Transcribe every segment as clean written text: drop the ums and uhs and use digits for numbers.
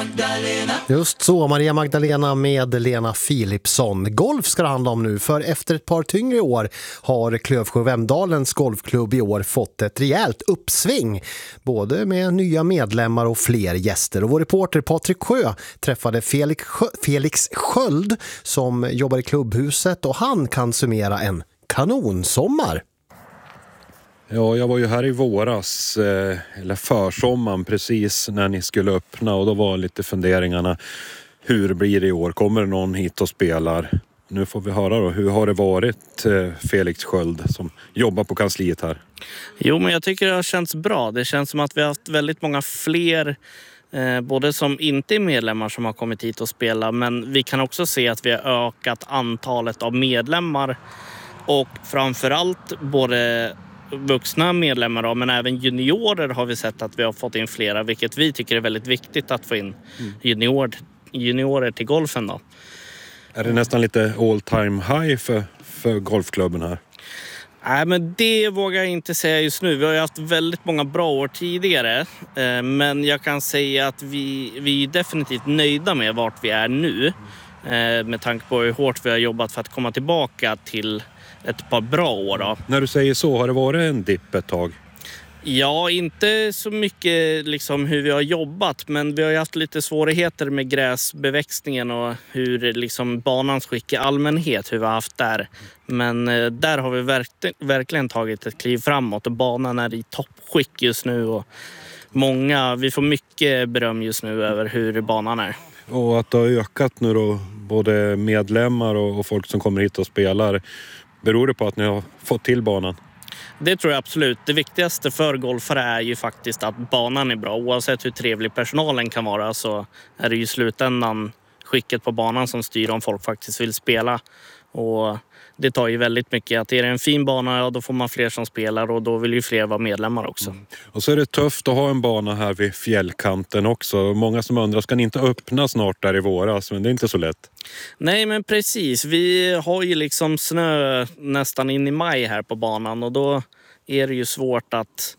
Magdalena. Just så, Maria Magdalena med Lena Philipsson. Golf ska det handla om nu, för efter ett par tyngre år har Klövsjö-Vemdalens golfklubb i år fått ett rejält uppsving. Både med nya medlemmar och fler gäster. Och vår reporter Patrik Sjö träffade Felix Sköld som jobbar i klubbhuset, och han kan summera en kanonsommar. Ja, jag var ju här i våras, eller försommaren precis när ni skulle öppna, och då var lite funderingarna, hur blir det i år? Kommer det någon hit och spelar? Nu får vi höra då, hur har det varit, Felix Sköld som jobbar på kansliet här? Jo, men jag tycker det har känts bra. Det känns som att vi har haft väldigt många fler, både som inte är medlemmar som har kommit hit och spelat, men vi kan också se att vi har ökat antalet av medlemmar, och framförallt både vuxna medlemmar då, men även juniorer har vi sett att vi har fått in flera, vilket vi tycker är väldigt viktigt att få in juniorer till golfen då. Är det nästan lite all time high för golfklubben här? Nej, men det vågar jag inte säga just nu. Vi har ju haft väldigt många bra år tidigare, men jag kan säga att vi är definitivt nöjda med vart vi är nu, med tanke på hur hårt vi har jobbat för att komma tillbaka till ett par bra år då. När du säger så, har det varit en dipp ett tag? Ja, inte så mycket liksom hur vi har jobbat, men vi har ju haft lite svårigheter med gräsbeväxtningen och hur liksom banans skick i allmänhet, hur vi har haft där. Men där har vi verkligen tagit ett kliv framåt, och banan är i toppskick just nu, och vi får mycket beröm just nu över hur banan är. Och att det har ökat nu då, både medlemmar och folk som kommer hit och spelar, beror det på att ni har fått till banan? Det tror jag absolut. Det viktigaste för golfare är ju faktiskt att banan är bra. Oavsett hur trevlig personalen kan vara, så är det ju i slutändan skicket på banan som styr om folk faktiskt vill spela. Och det tar ju väldigt mycket. Att är det en fin bana, ja, då får man fler som spelar, och då vill ju fler vara medlemmar också. Och så är det tufft att ha en bana här vid fjällkanten också. Många som undrar, ska ni inte öppna snart där i våras? Men det är inte så lätt. Nej, men precis. Vi har ju liksom snö nästan in i maj här på banan, och då är det ju svårt att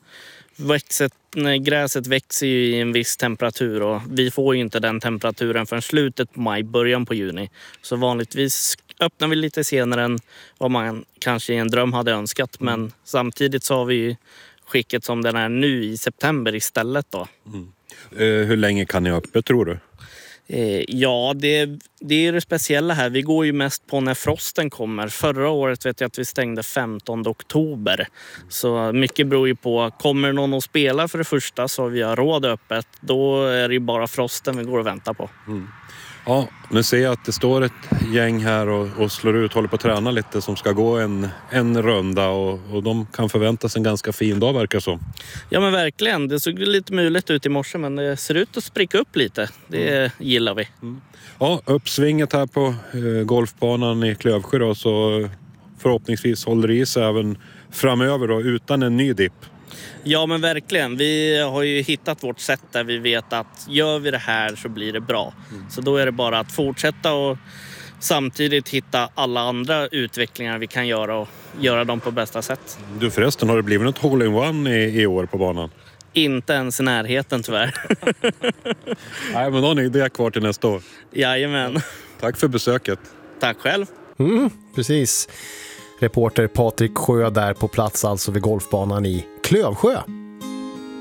gräset växer ju i en viss temperatur, och vi får ju inte den temperaturen förrän slutet på maj, början på juni. Så vanligtvis öppnar vi lite senare än vad man kanske i en dröm hade önskat, men samtidigt så har vi ju skicket som den är nu i september istället då. Hur länge kan ni öppet, tror du? Ja, det är det speciella här. Vi går ju mest på när frosten kommer. Förra året vet jag att vi stängde 15 oktober. Så mycket beror ju på, kommer någon att spela för det första så vi har råd öppet. Då är det ju bara frosten vi går och väntar på. Ja, nu ser jag att det står ett gäng här och slår ut, håller på att träna lite, som ska gå en runda, och de kan förvänta sig en ganska fin dag, verkar så. Ja, men verkligen. Det såg lite muligt ut i morse, men det ser ut att spricka upp lite. Det gillar vi. Ja, uppsvinget här på golfbanan i Klövsjö då, så förhoppningsvis håller det i sig även framöver då, utan en ny dipp. Ja, men verkligen. Vi har ju hittat vårt sätt där vi vet att gör vi det här så blir det bra. Så då är det bara att fortsätta och samtidigt hitta alla andra utvecklingar vi kan göra och göra dem på bästa sätt. Du, förresten, har det blivit något hole-in-one i år på banan? Inte ens i närheten tyvärr. Nej, men då är det kvar till nästa år. Jajamän. Tack för besöket. Tack själv. Precis. Reporter Patrik Sjö där på plats, alltså vid golfbanan i Klövsjö.